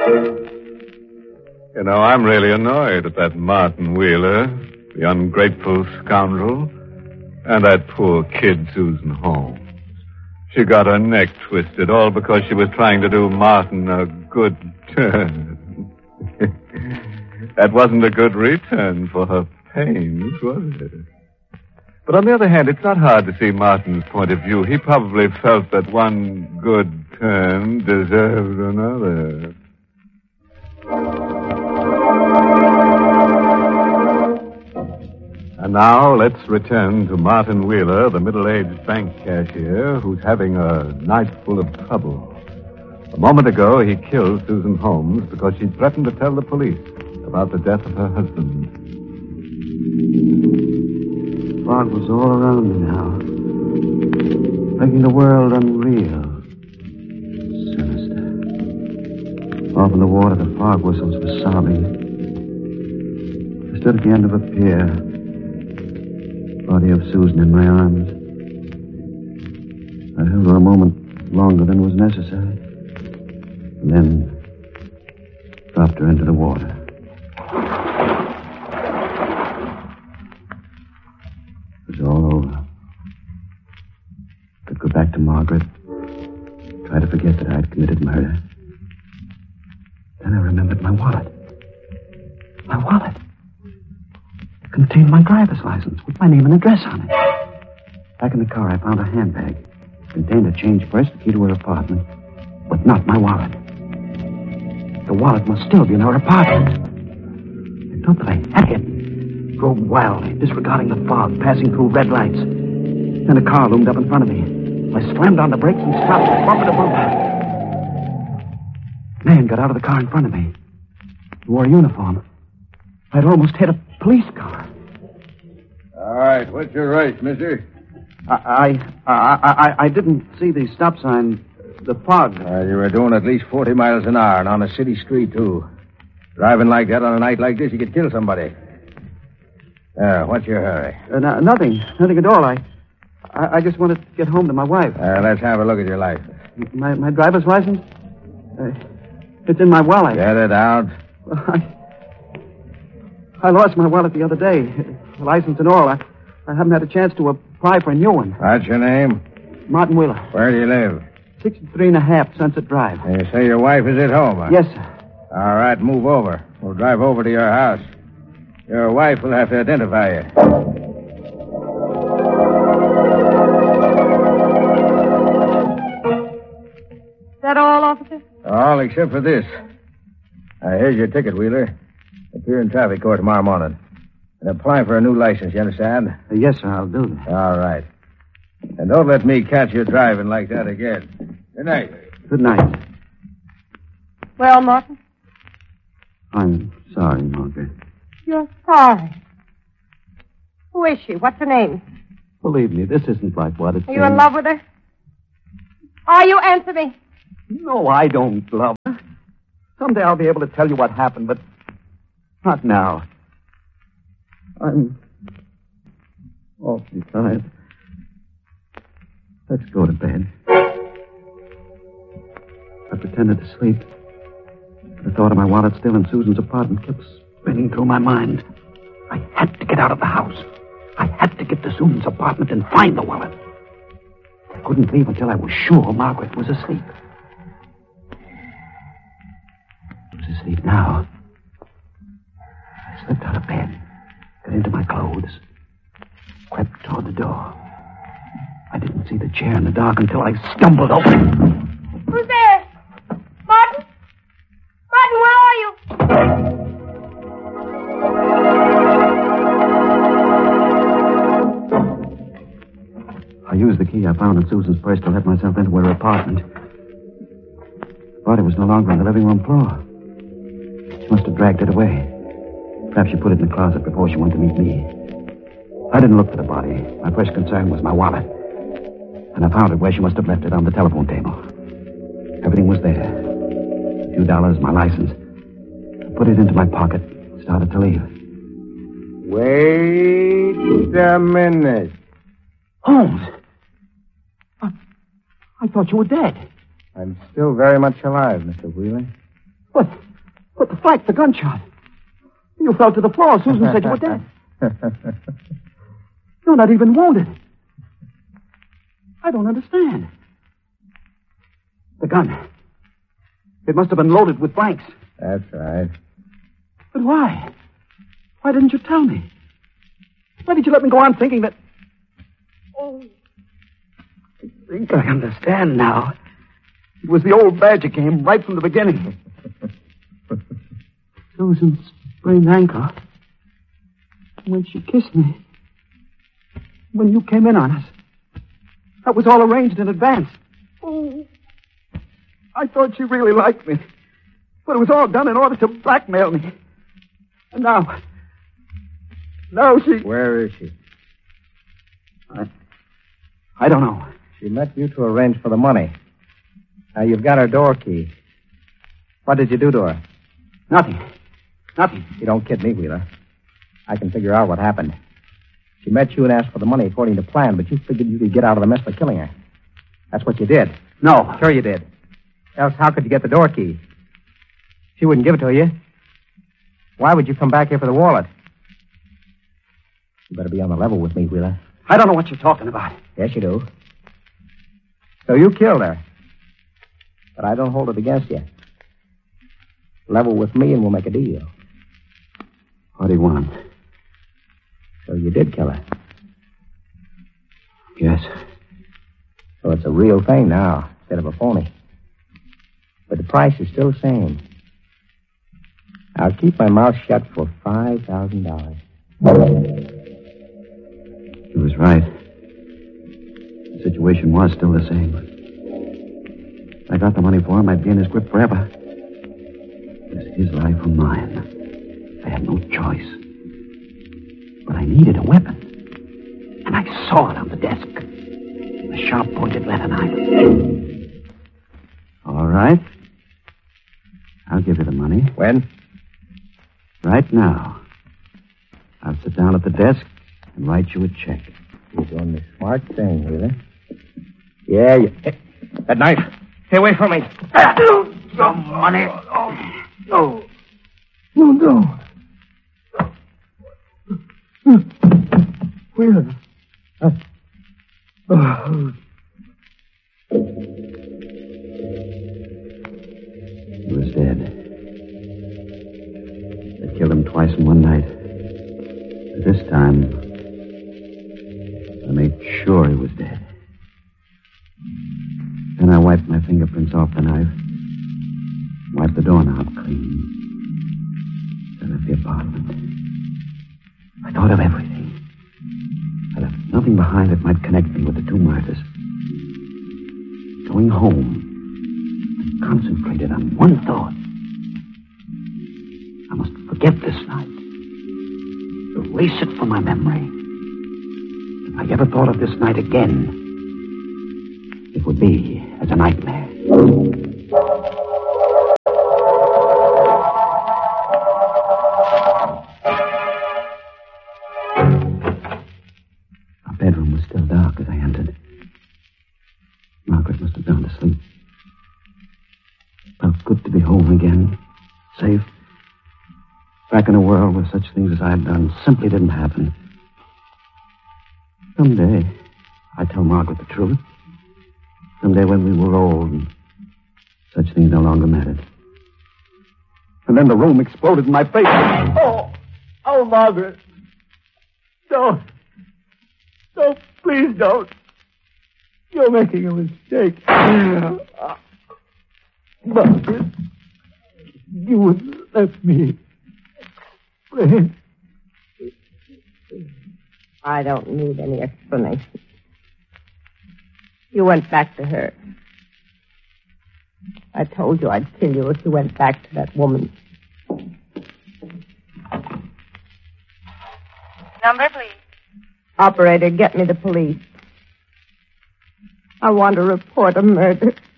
You know, I'm really annoyed at that Martin Wheeler, the ungrateful scoundrel, and that poor kid, Susan Holmes. She got her neck twisted, all because she was trying to do Martin a good turn. That wasn't a good return for her pains, was it? But on the other hand, it's not hard to see Martin's point of view. He probably felt that one good turn deserved another. And now let's return to Martin Wheeler, the middle-aged bank cashier who's having a night full of trouble. A moment ago, he killed Susan Holmes because she threatened to tell the police about the death of her husband. Fog was all around me now, making the world unreal, sinister. Off in the water, the fog whistles were sobbing. I stood at the end of a pier. Body of Susan in my arms. I held her a moment longer than was necessary, and then dropped her into the water. It was all over. I could go back to Margaret, try to forget that I had committed murder. Then I remembered my wallet. My wallet. Contained my driver's license with my name and address on it. Back in the car, I found a handbag. It contained a change purse, the key to her apartment, but not my wallet. The wallet must still be in her apartment. I thought that I had it. Drove wildly, disregarding the fog, passing through red lights. Then a car loomed up in front of me. I slammed on the brakes and stopped, bumper to bumper. A man got out of the car in front of me. He wore a uniform. I'd almost hit a police car. All right, what's your race, mister? I didn't see the stop sign. The fog. You were doing at least 40 miles an hour and on a city street, too. Driving like that on a night like this, you could kill somebody. What's your hurry? Nothing at all. I just wanted to get home to my wife. Let's have a look at your license. My driver's license? It's in my wallet. Get it out. I lost my wallet the other day. License and all. I haven't had a chance to apply for a new one. What's your name? Martin Wheeler. Where do you live? 63.5 Sunset Drive. And you say your wife is at home, huh? Yes, sir. All right, move over. We'll drive over to your house. Your wife will have to identify you. Is that all, officer? All except for this. Here's your ticket, Wheeler. Appear in traffic court tomorrow morning. And apply for a new license, you understand? Yes, sir, I'll do that. All right. And don't let me catch you driving like that again. Good night. Good night. Well, Martin? I'm sorry, Margaret. You're sorry. Who is she? What's her name? Believe me, this isn't like what it Are you in love with her? Are you? Answer me. No, I don't love her. Someday I'll be able to tell you what happened, but not now. I'm awfully tired. Let's go to bed. I pretended to sleep. The thought of my wallet still in Susan's apartment kept spinning through my mind. I had to get out of the house. I had to get to Susan's apartment and find the wallet. I couldn't leave until I was sure Margaret was asleep. She was asleep now. I slipped out of bed, got into my clothes, crept toward the door. I didn't see the chair in the dark until I stumbled over it. Who's there? Martin? Martin, where are you? I used the key I found in Susan's purse to let myself into her apartment. The body was no longer on the living room floor. She must have dragged it away. Perhaps she put it in the closet before she went to meet me. I didn't look for the body. My first concern was my wallet. And I found it where she must have left it on the telephone table. Everything was there. A few dollars, my license. I put it into my pocket and started to leave. Wait a minute. Holmes! I thought you were dead. I'm still very much alive, Mr. Wheeler. What? But the fight, the gunshot. You fell to the floor. Susan said you were dead. You're not even wounded. I don't understand. The gun. It must have been loaded with blanks. That's right. But why? Why didn't you tell me? Why did you let me go on thinking that... Oh, I think I understand now. It was the old Badger game right from the beginning. Susan's sprained ankle. When she kissed me. When you came in on us. That was all arranged in advance. Oh, I thought she really liked me. But it was all done in order to blackmail me. And now she... Where is she? I don't know. She met you to arrange for the money. Now, you've got her door key. What did you do to her? Nothing. You don't kid me, Wheeler. I can figure out what happened. She met you and asked for the money according to plan, but you figured you could get out of the mess by killing her. That's what you did. No. Sure you did. Else how could you get the door key? She wouldn't give it to you. Why would you come back here for the wallet? You better be on the level with me, Wheeler. I don't know what you're talking about. Yes, you do. So you killed her. But I don't hold it against you. Level with me and we'll make a deal. What do you want? So you did kill her. Yes. So it's a real thing now, instead of a phony. But the price is still the same. I'll keep my mouth shut for $5,000. He was right. The situation was still the same. If I got the money for him, I'd be in his grip forever. It was his life or mine. I had no choice. But I needed a weapon. And I saw it on the desk. A sharp-pointed letter knife. All right. I'll give you the money. When? Right now. I'll sit down at the desk and write you a check. You're doing the smart thing, Wheeler. Yeah, you... Hey, that knife. Stay away from me. Some money. No. Wheeler. He was dead. They killed him twice in one night. But this time, I made sure he was dead. Then I wiped my fingerprints off the knife. Wiped the doorknob clean. Then left the apartment. I thought of everything. I left nothing behind that might connect me with the two murders. Going home, I concentrated on one thought. I must forget this night. Erase it from my memory. If I ever thought of this night again, it would be as a nightmare. Our bedroom was still dark as I entered. Margaret must have gone to sleep. Felt good to be home again. Safe. Back in a world where such things as I had done simply didn't happen. Someday, I'd tell Margaret the truth. Someday when we were old and such things no longer mattered. And then the room exploded in my face. Oh, Margaret. Don't. Don't, please don't. You're making a mistake. Margaret, you wouldn't let me. Please. I don't need any explanation. You went back to her. I told you I'd kill you if you went back to that woman. Number, please. Operator, get me the police. I want to report a murder.